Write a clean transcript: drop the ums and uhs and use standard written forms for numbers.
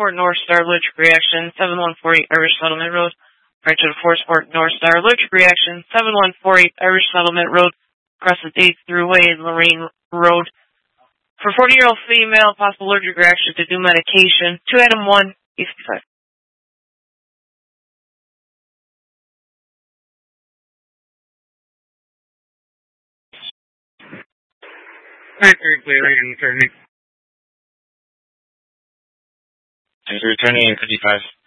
Sport North Star allergic reaction, 7148 Irish Settlement Road. Right to the 4 Sport North Star allergic reaction, 7148 Irish Settlement Road. Across the Dates Thruway and Lorraine Road. For 40-year-old female, possible allergic reaction to new medication. 2 Adam 1, E65. Very clear and returning. Thanks for returning in 55.